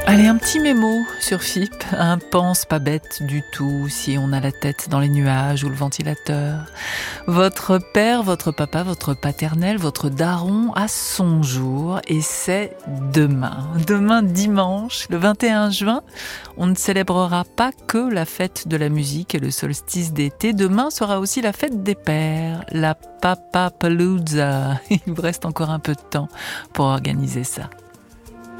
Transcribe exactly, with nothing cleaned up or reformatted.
Allez, un petit mémo sur F I P, un pense pas bête du tout si on a la tête dans les nuages ou le ventilateur. Votre père, votre papa, votre paternel, votre daron a son jour et c'est demain. Demain dimanche, le vingt et un juin, on ne célébrera pas que la fête de la musique et le solstice d'été. Demain sera aussi la fête des pères, la Papapalooza. Il vous reste encore un peu de temps pour organiser ça.